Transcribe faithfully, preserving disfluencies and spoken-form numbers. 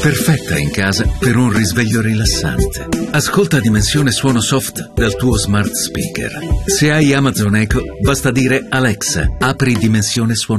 Perfetta in casa per un risveglio rilassante. Ascolta Dimensione Suono Soft dal tuo smart speaker. Se hai Amazon Echo, basta dire Alexa, apri Dimensione Suono